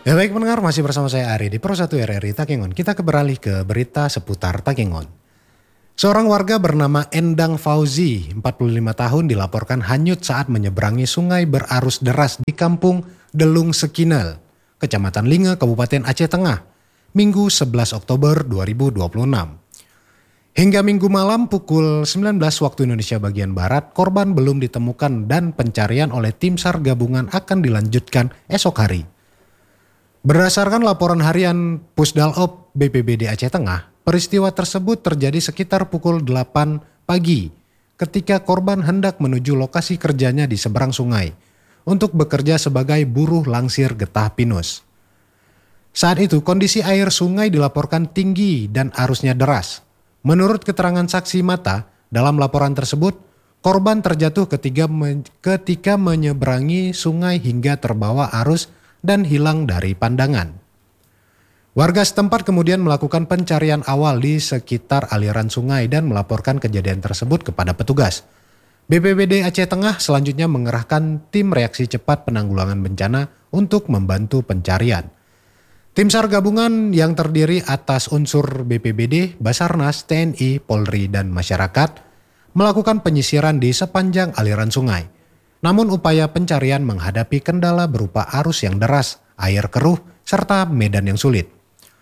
Ya baik pendengar, masih bersama saya Ari di Pro 1 RRI Takengon. Kita beralih ke berita seputar Takengon. Seorang warga bernama Endang Fauzi, 45 tahun dilaporkan hanyut saat menyeberangi sungai berarus deras di kampung Delung Sekinal, Kecamatan Linge, Kabupaten Aceh Tengah, Minggu 11 Oktober 2026. Hingga Minggu malam pukul 19 waktu Indonesia bagian Barat, korban belum ditemukan dan pencarian oleh tim SAR gabungan akan dilanjutkan esok hari. Berdasarkan laporan harian Pusdalop BPBD Aceh Tengah, peristiwa tersebut terjadi sekitar pukul 8 pagi ketika korban hendak menuju lokasi kerjanya di seberang sungai untuk bekerja sebagai buruh langsir getah pinus. Saat itu kondisi air sungai dilaporkan tinggi dan arusnya deras. Menurut keterangan saksi mata, dalam laporan tersebut, korban terjatuh ketika menyeberangi sungai hingga terbawa arus dan hilang dari pandangan. Warga setempat kemudian melakukan pencarian awal di sekitar aliran sungai dan melaporkan kejadian tersebut kepada petugas. BPBD Aceh Tengah selanjutnya mengerahkan tim reaksi cepat penanggulangan bencana untuk membantu pencarian. Tim SAR gabungan yang terdiri atas unsur BPBD, Basarnas, TNI, Polri, dan masyarakat melakukan penyisiran di sepanjang aliran sungai. Namun upaya pencarian menghadapi kendala berupa arus yang deras, air keruh, serta medan yang sulit.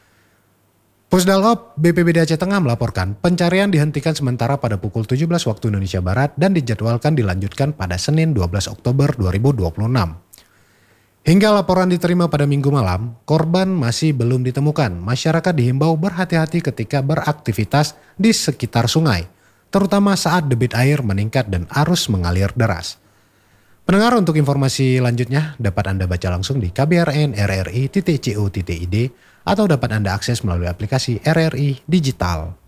Pusdalop BPBD Aceh Tengah melaporkan pencarian dihentikan sementara pada pukul 17 waktu Indonesia Barat dan dijadwalkan dilanjutkan pada Senin 12 Oktober 2026. Hingga laporan diterima pada Minggu malam, korban masih belum ditemukan. Masyarakat dihimbau berhati-hati ketika beraktivitas di sekitar sungai, terutama saat debit air meningkat dan arus mengalir deras. Pendengar, untuk informasi lanjutnya dapat Anda baca langsung di kbrn.rri.co.id atau dapat Anda akses melalui aplikasi RRI Digital.